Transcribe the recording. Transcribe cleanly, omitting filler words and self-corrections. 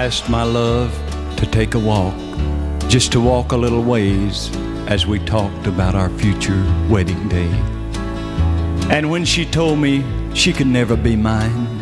asked my love to take a walk, just to walk a little ways as we talked about our future wedding day. And when she told me she could never be mine,